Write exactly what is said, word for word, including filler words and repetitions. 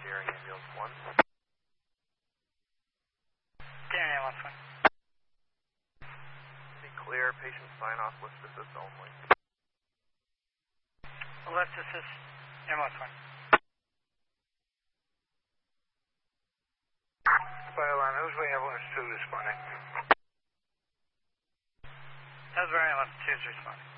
Daring Ambulance one. Daring Ambulance one. Be clear, patient sign-off, lift assist only. Lift assist, Ambulance one. Byline, who's the ambulance two responding? That's where Ambulance two is responding.